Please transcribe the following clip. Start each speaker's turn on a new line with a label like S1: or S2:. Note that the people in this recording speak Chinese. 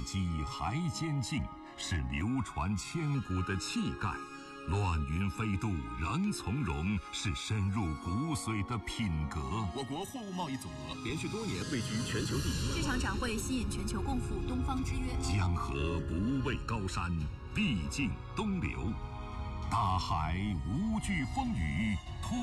S1: 激还坚劲，是流传千古的气概；乱云飞渡仍从容，是深入骨髓的品格。
S2: 我国货物贸易总额连续多年位居全球第一。
S3: 这场展会吸引全球共赴东方之约。
S1: 江河不畏高山，必尽东流；大海无惧风雨。